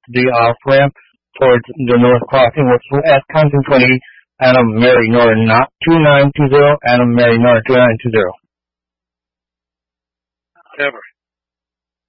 the off-ramp towards the north crossing at Compton 20, Adam Mary Norton 2920, Adam Mary Norton 2920. Never.